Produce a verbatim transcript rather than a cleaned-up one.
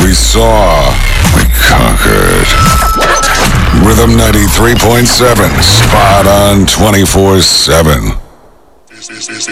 We saw. We conquered. Rhythm ninety-three point seven. Spot on twenty-four seven.